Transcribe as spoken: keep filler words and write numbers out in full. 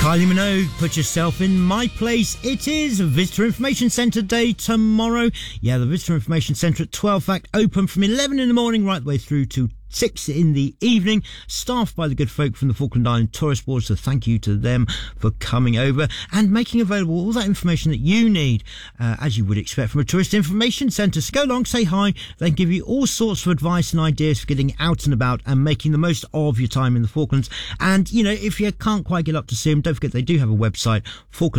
Kylie Minogue, put yourself in my place. It is Visitor Information Centre Day tomorrow. Yeah, the Visitor Information Centre at twelve, fact, open from eleven in the morning right the way through to six in the evening, staffed by the good folk from the Falkland Island Tourist Board, so thank you to them for coming over and making available all that information that you need, uh, as you would expect from a tourist information centre. So go along, say hi, they can give you all sorts of advice and ideas for getting out and about and making the most of your time in the Falklands. And, you know, if you can't quite get up to see them, don't forget they do have a website, Falkland